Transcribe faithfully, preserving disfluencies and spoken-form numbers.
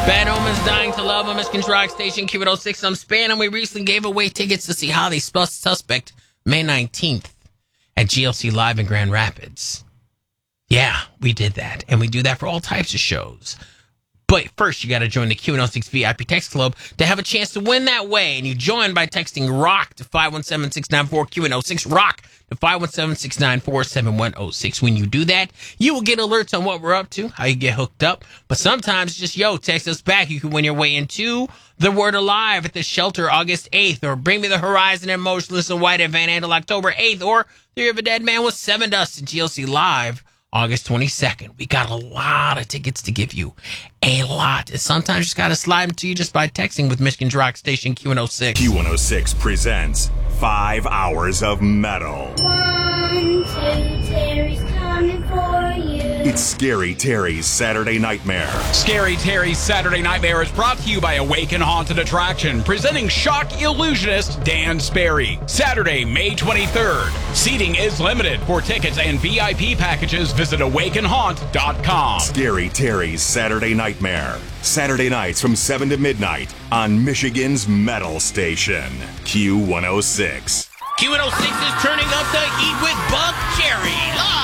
Bad Omens, Dying to Love on Michigan's Rock Station, Q one oh six. I'm Span, and we recently gave away tickets to see How They Spell Suspect May nineteenth at G L C Live in Grand Rapids. Yeah, we did that, and we do that for all types of shows. But first, you got to join the Q one oh six V I P Text Club to have a chance to win that way. And you join by texting ROCK to five one seven, six nine four, Q one oh six, ROCK to five one seven, six nine four, seven one oh six. When you do that, you will get alerts on what we're up to, how you get hooked up. But sometimes just, yo, text us back. You can win your way into The Word Alive at the Shelter August eighth, or Bring Me the Horizon and Motionless and White at Van Andel October eighth, or Theory of a Dead Man with Seven Dust at G L C Live August twenty-second. We got a lot of tickets to give you. A lot. And sometimes you just got to slide them to you just by texting with Michigan's Rock Station Q one oh six. Q one oh six presents Five Hours of Metal. One, two, Terry's coming for you. It's Scary Terry's Saturday Nightmare. Scary Terry's Saturday Nightmare is brought to you by Awaken Haunted Attraction, presenting shock illusionist Dan Sperry. Saturday, May twenty-third. Seating is limited. For tickets and V I P packages, visit awaken haunt dot com. Scary Terry's Saturday Nightmare. Saturday nights from seven to midnight on Michigan's Metal Station. Q one oh six. Q one oh six is turning up the heat with Buck Cherry.